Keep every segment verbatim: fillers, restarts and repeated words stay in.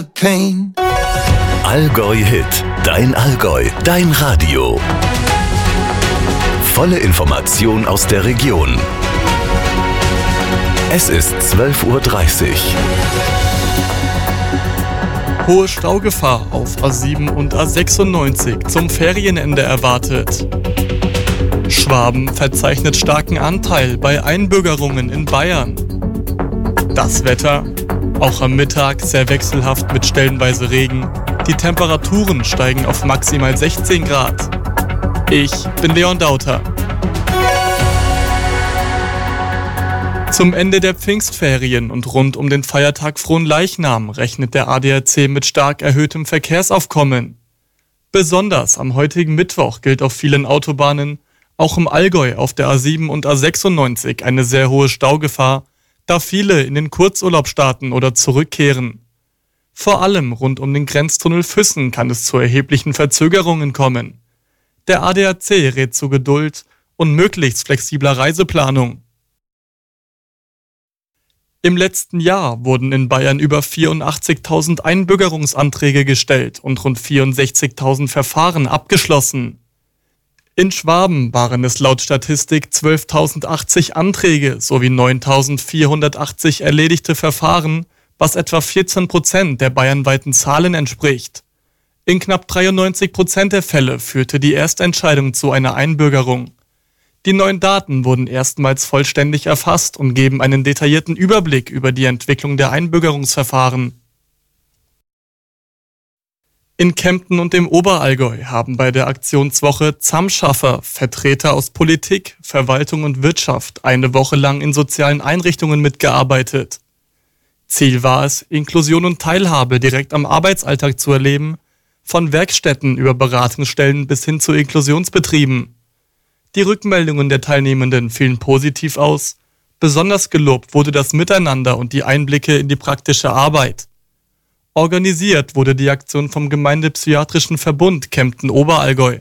pain. Allgäu Hit, dein Allgäu, dein Radio. Volle Information aus der Region. Es ist zwölf Uhr dreißig. Hohe Staugefahr auf A sieben und A sechsundneunzig zum Ferienende erwartet. Schwaben verzeichnet starken Anteil bei Einbürgerungen in Bayern. Das Wetter, auch am Mittag sehr wechselhaft mit stellenweise Regen. Die Temperaturen steigen auf maximal sechzehn Grad. Ich bin Leon Dauter. Zum Ende der Pfingstferien und rund um den Feiertag Fronleichnam rechnet der A D A C mit stark erhöhtem Verkehrsaufkommen. Besonders am heutigen Mittwoch gilt auf vielen Autobahnen, auch im Allgäu auf der A sieben und A sechsundneunzig, eine sehr hohe Staugefahr, da viele in den Kurzurlaub starten oder zurückkehren. Vor allem rund um den Grenztunnel Füssen kann es zu erheblichen Verzögerungen kommen. Der A D A C rät zu Geduld und möglichst flexibler Reiseplanung. Im letzten Jahr wurden in Bayern über vierundachtzigtausend Einbürgerungsanträge gestellt und rund vierundsechzigtausend Verfahren abgeschlossen. In Schwaben waren es laut Statistik zwölftausendachtzig Anträge sowie neuntausendvierhundertachtzig erledigte Verfahren, was etwa vierzehn Prozent der bayernweiten Zahlen entspricht. In knapp dreiundneunzig Prozent der Fälle führte die Erstentscheidung zu einer Einbürgerung. Die neuen Daten wurden erstmals vollständig erfasst und geben einen detaillierten Überblick über die Entwicklung der Einbürgerungsverfahren. In Kempten und im Oberallgäu haben bei der Aktionswoche Zamschaffer Vertreter aus Politik, Verwaltung und Wirtschaft eine Woche lang in sozialen Einrichtungen mitgearbeitet. Ziel war es, Inklusion und Teilhabe direkt am Arbeitsalltag zu erleben, von Werkstätten über Beratungsstellen bis hin zu Inklusionsbetrieben. Die Rückmeldungen der Teilnehmenden fielen positiv aus. Besonders gelobt wurde das Miteinander und die Einblicke in die praktische Arbeit. Organisiert wurde die Aktion vom Gemeindepsychiatrischen Verbund Kempten-Oberallgäu.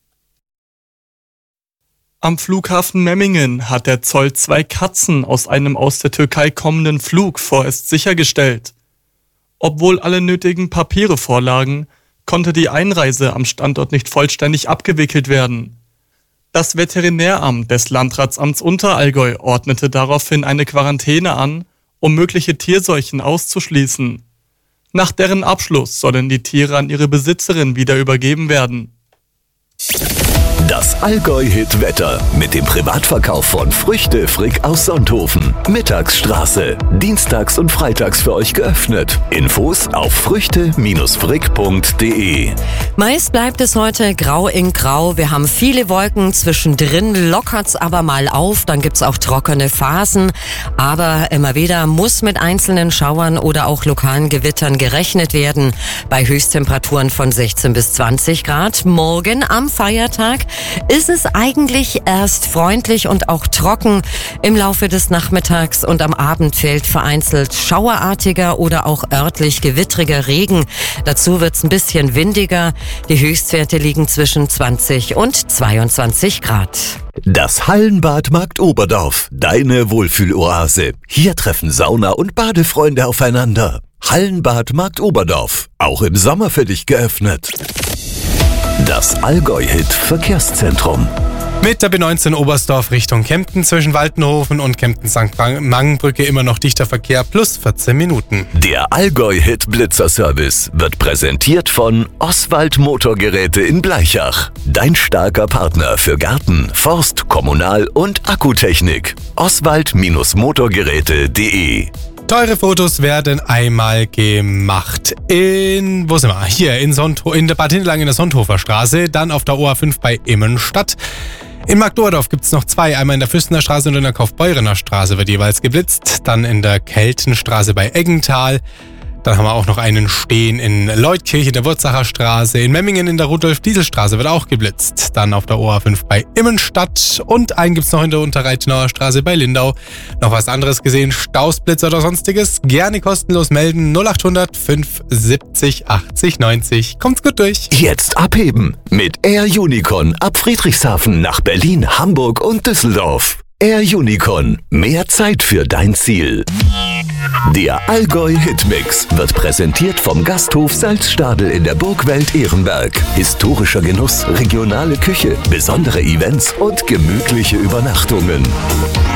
Am Flughafen Memmingen hat der Zoll zwei Katzen aus einem aus der Türkei kommenden Flug vorerst sichergestellt. Obwohl alle nötigen Papiere vorlagen, konnte die Einreise am Standort nicht vollständig abgewickelt werden. Das Veterinäramt des Landratsamts Unterallgäu ordnete daraufhin eine Quarantäne an, um mögliche Tierseuchen auszuschließen. Nach deren Abschluss sollen die Tiere an ihre Besitzerin wieder übergeben werden. Das Allgäu-Hit-Wetter mit dem Privatverkauf von Früchte Frick aus Sonthofen. Mittagsstraße. Dienstags und freitags für euch geöffnet. Infos auf früchte frick punkt de. Meist bleibt es heute grau in grau. Wir haben viele Wolken. Zwischendrin lockert's aber mal auf. Dann gibt's auch trockene Phasen. Aber immer wieder muss mit einzelnen Schauern oder auch lokalen Gewittern gerechnet werden. Bei Höchsttemperaturen von sechzehn bis zwanzig Grad. Morgen am Feiertag ist es eigentlich erst freundlich und auch trocken. Im Laufe des Nachmittags und am Abend fällt vereinzelt schauerartiger oder auch örtlich gewittriger Regen. Dazu wird's ein bisschen windiger. Die Höchstwerte liegen zwischen zwanzig und zweiundzwanzig Grad. Das Hallenbad Markt Oberdorf, deine Wohlfühloase. Hier treffen Sauna- und Badefreunde aufeinander. Hallenbad Markt Oberdorf, auch im Sommer für dich geöffnet. Das Allgäu-Hit Verkehrszentrum. Mit der B neunzehn Oberstdorf Richtung Kempten zwischen Waltenhofen und Kempten-Sankt Mangenbrücke immer noch dichter Verkehr plus vierzehn Minuten. Der Allgäu-Hit Blitzer-Service wird präsentiert von Oswald Motorgeräte in Blaichach. Dein starker Partner für Garten, Forst, Kommunal- und Akkutechnik. Oswald Motorgeräte punkt de. Teure Fotos werden einmal gemacht in, wo sind wir? Hier in, Sontho, in der Bad Hindelang in der Sonthofer Straße, dann auf der O A fünf bei Immenstadt. In Marktoberdorf gibt es noch zwei, einmal in der Füstener Straße und in der Kaufbeurener Straße wird jeweils geblitzt, dann in der Keltenstraße bei Eggental. Dann haben wir auch noch einen stehen in Leutkirch in der Wurzacher Straße. In Memmingen in der Rudolf-Diesel-Straße wird auch geblitzt. Dann auf der O A fünf bei Immenstadt. Und einen gibt's noch in der Unterreichenauer Straße bei Lindau. Noch was anderes gesehen? Stausblitz oder sonstiges? Gerne kostenlos melden. null achthundert fünf siebzig achtzig neunzig. Kommt's gut durch. Jetzt abheben mit Air Unicorn ab Friedrichshafen nach Berlin, Hamburg und Düsseldorf. Air Unicorn. Mehr Zeit für dein Ziel. Der Allgäu Hitmix wird präsentiert vom Gasthof Salzstadel in der Burgwelt Ehrenberg. Historischer Genuss, regionale Küche, besondere Events und gemütliche Übernachtungen.